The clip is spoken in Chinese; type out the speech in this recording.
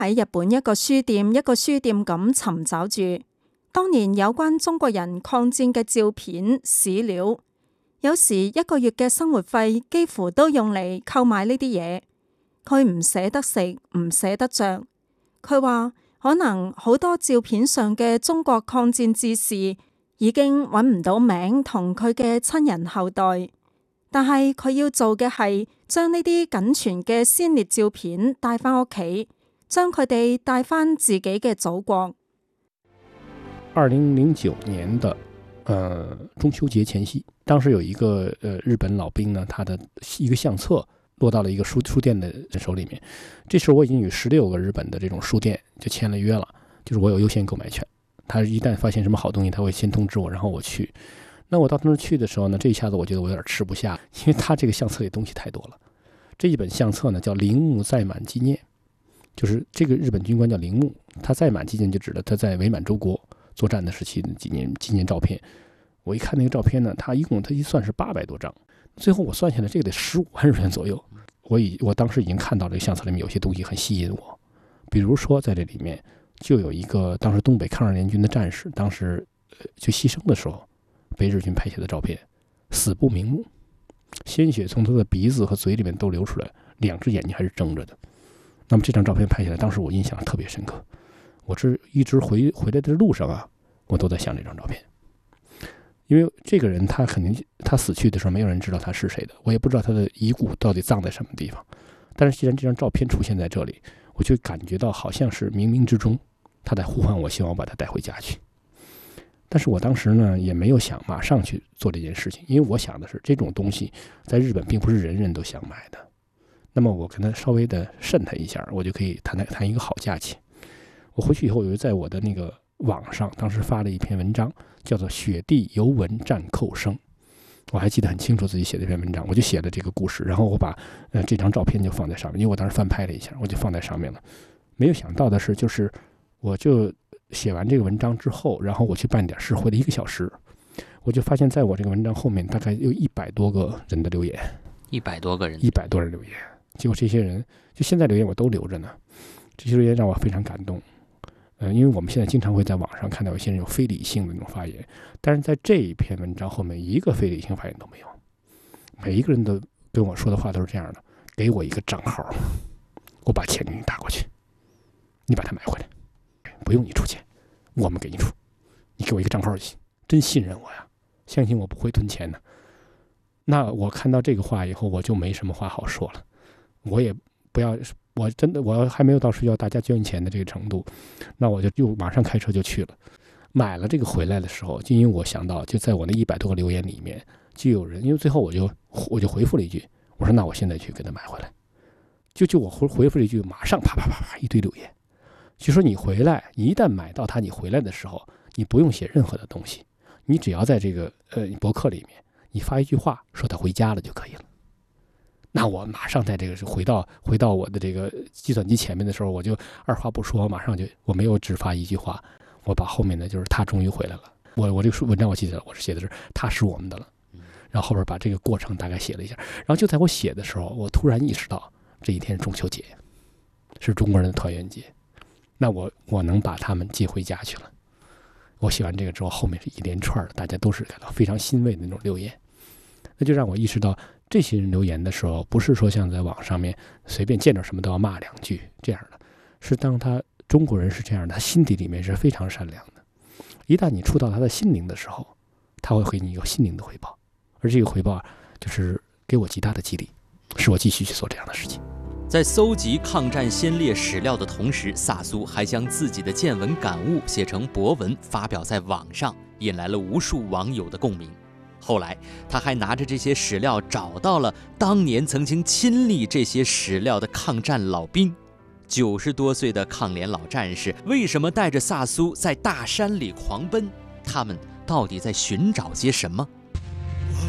喺日本一個書店咁尋找住當年有關中國人抗戰嘅照片史料，有時1個月嘅生活費幾乎都用嚟購買呢啲嘢。佢唔捨得食，唔捨得着。佢話可能好多照片上嘅中國抗戰志士已經揾唔到名同佢嘅親人後代，但係佢要做嘅係將呢啲僅存嘅先烈照片帶返屋企，將佢哋帶返自己嘅祖國。 2009年的中秋節前夕，當時有一個日本老兵呢，他的一個相冊落到了一個書店的手裡面。這時候我已經與16個日本的這種書店就簽了約了，就是我有優先購買權。他一旦發現什麼好東西，他會先通知我，然後我去。那我到那去的時候呢，這一下子我覺得我有點吃不下，因為他這個相冊裡東西太多了。這一本相冊呢叫鈴木在滿紀念，就是這個日本軍官叫鈴木，他在滿紀念就指的他在偽滿洲國作戰的時期的紀念照片。我一看那個照片呢，他一算是800多張。最後我算下來，這個得15萬日元左右。我當時已經看到這個相冊裡面有些東西很吸引我，比如說在這裡面就有一個當時東北抗日聯軍的戰士，當時就犧牲的時候被日軍拍下的照片，死不瞑目，鮮血從他的鼻子和嘴裡面都流出來，2隻眼睛還是睜着的。那麼這張照片拍下來，當時我印象特別深刻。我是一直回來的路上啊，我都在想這張照片。因為這個人他死去的時候沒有人知道他是誰的，我也不知道他的遺骨到底葬在什麼地方。但是既然這張照片出現在這裡，我就感覺到好像是冥冥之中他在呼喚我，希望我把他帶回家去。但是我當時呢也沒有想馬上去做這件事情，因為我想的是這種東西在日本並不是人人都想買的。那麼我跟他稍微的滲他一下，我就可以談一個好價錢。我回去以後，我就在我的那個網上當時發了一篇文章，叫做《雪地尤文戰寇生》。我還記得很清楚自己寫這篇文章，我就寫了這個故事，然後我把這張照片就放在上面，因為我當時翻拍了一下，我就放在上面了。沒有想到的是，就是我就寫完這個文章之後，然後我去辦點事，回了1個小時，我就發現在我這個文章後面大概有100多個人的留言，100多人留言。結果這些人就現在留言我都留着呢，這些留言讓我非常感動。因為我們現在經常會在網上看到有些人有非理性的那種發言，但是在這一篇文章後面一個非理性發言都沒有，每一個人都跟我說的話都是這樣的：給我一個賬號，我把錢給你打過去，你把它買回來，不用你出錢，我們給你出，你給我一個賬號就行。真信任我呀，相信我不會吞錢的。那我看到這個話以後，我就沒什麼話好說了，我也不要，我還沒有到需要大家捐錢的這個程度，那我就又馬上開車就去了。買了這個回來的時候，就因為我想到就在我那100多個留言裡面就有人，因為最後我就回復了一句，我說那我現在去給他買回來。就我回復了一句，馬上啪一堆留言，就說你回來，你一旦買到它，你回來的時候你不用寫任何的東西，你只要在這個博客裡面你發一句話說他回家了就可以了。那我馬上在這個回到我的這個計算機前面的時候，我就二話不說，馬上就我沒有只發一句話，我把後面的就是他終於回來了。我這個文章我記得我是寫的是他是我們的了，然後後邊把這個過程大概寫了一下。然後就在我寫的時候，我突然意識到這一天是中秋節，是中國人的團圓節，那我能把他們接回家去了。我寫完這個之後，後面是一連串的大家都是感到非常欣慰的那種留言，那就讓我意識到這些人留言的時候，不是說像在網上面隨便見着什麼都要罵2句這樣的，是當他中國人是這樣的，他心底裡面是非常善良的。一旦你觸到他的心靈的時候，他會給你一個心靈的回報，而這個回報就是給我極大的激勵，使我繼續去做這樣的事情。 在搜集抗戰先烈史料的同時，薩蘇還將自己的見聞感悟寫成博文發表在網上，引來了無數網友的共鳴。後來他還拿着這些史料找到了當年曾經親歷這些史料的抗戰老兵。90多歲的抗聯老戰士為什麼帶着薩蘇在大山裡狂奔？他們到底在尋找些什麼？